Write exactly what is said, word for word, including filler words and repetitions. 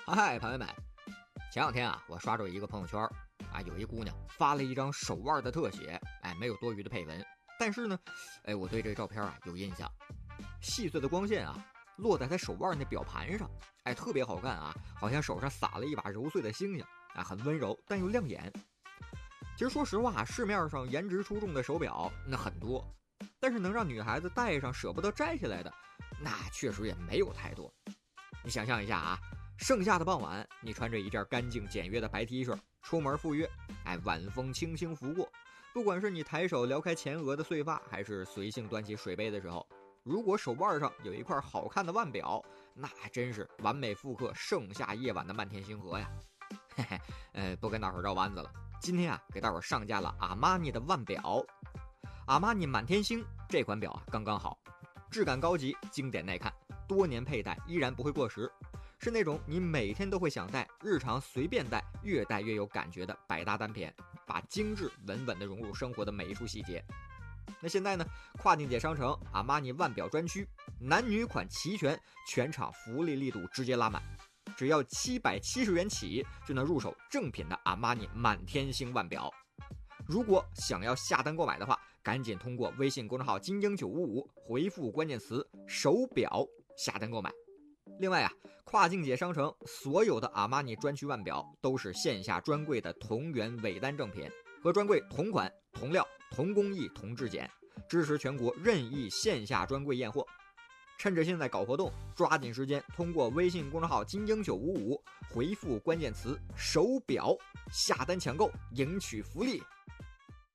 嗨，朋友们，前两天啊，我刷着一个朋友圈啊，有一姑娘发了一张手腕的特写，哎，没有多余的配文，但是呢，哎，我对这个照片啊有印象，细碎的光线啊落在她手腕那表盘上，哎，特别好看啊，好像手上撒了一把揉碎的星星啊，很温柔但又亮眼。其实说实话，市面上颜值出众的手表那很多，但是能让女孩子戴上舍不得摘下来的，那确实也没有太多。你想象一下啊，盛夏的傍晚，你穿着一件干净简约的白 T 恤出门赴约，哎，晚风轻轻拂过，不管是你抬手撩开前额的碎发，还是随性端起水杯的时候，如果手腕上有一块好看的腕表，那真是完美复刻盛夏夜晚的漫天星河呀。嘿嘿，呃，不跟大伙绕弯子了，今天啊，给大伙上架了阿玛尼的腕表，阿玛尼满天星这款表啊，刚刚好，质感高级，经典耐看，多年佩戴依然不会过时，是那种你每天都会想戴，日常随便戴，越戴越有感觉的百搭单品，把精致稳稳地融入生活的每一处细节。那现在呢，跨境界商城阿玛尼腕表专区，男女款齐全，全场福利力度直接拉满，只要七百七十元起就能入手正品的阿玛尼满天星腕表。如果想要下单购买的话，赶紧通过微信公众号精英九五五回复关键词手表下单购买。另外啊，跨境界商城所有的阿玛尼专区腕表都是线下专柜的同源尾单正品，和专柜同款同料同工艺同质检，支持全国任意线下专柜验货。趁着现在搞活动，抓紧时间通过微信公众号精英九五五回复关键词手表下单抢购，赢取福利。